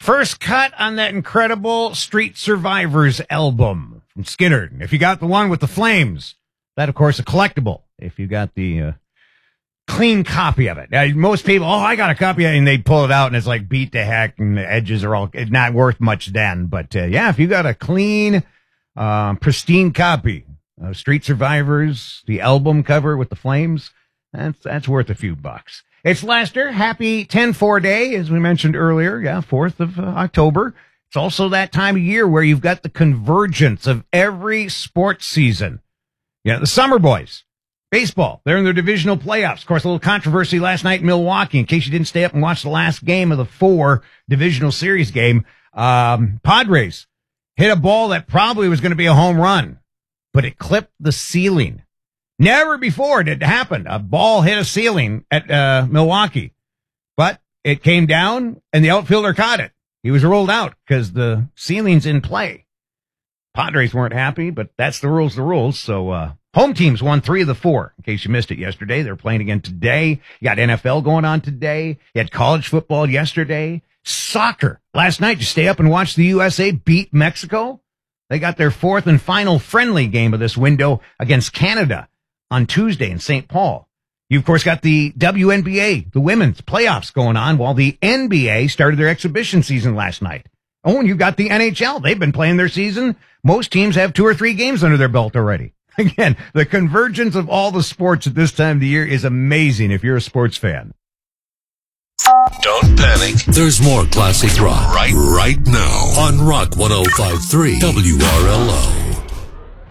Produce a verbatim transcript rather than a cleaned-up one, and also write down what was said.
First cut on that incredible Street Survivors album from Skinner. If you got the one with the flames, that, of course, a collectible. If you got the uh, clean copy of it. Now, most people, oh, I got a copy of it, and they pull it out, and it's like beat to heck, and the edges are all it's not worth much then. But, uh, yeah, if you got a clean, uh, pristine copy of Street Survivors, the album cover with the flames, that's, that's worth a few bucks. It's Lester. Happy ten four day, as we mentioned earlier. Yeah, fourth of uh, October. It's also that time of year where you've got the convergence of every sports season. Yeah, the Summer Boys, baseball, they're in their divisional playoffs. Of course, a little controversy last night in Milwaukee. In case you didn't stay up and watch the last game of the four divisional series game, um, Padres hit a ball that probably was going to be a home run, but it clipped the ceiling. Never before did it happen. A ball hit a ceiling at uh, Milwaukee, but it came down and the outfielder caught it. He was rolled out because the ceiling's in play. Padres weren't happy, but that's the rules, the rules. So uh, home teams won three of the four. In case you missed it yesterday, they're playing again today. You got N F L going on today. You had college football yesterday. Soccer. Last night, you stay up and watch the U S A beat Mexico. They got their fourth and final friendly game of this window against Canada on Tuesday in Saint Paul. You, of course, got the W N B A, the women's playoffs going on, while the N B A started their exhibition season last night. Oh, and you've got the N H L. They've been playing their season. Most teams have two or three games under their belt already. Again, the convergence of all the sports at this time of the year is amazing if you're a sports fan. Don't panic. There's more classic rock right, right now on Rock one oh five point three W R L O.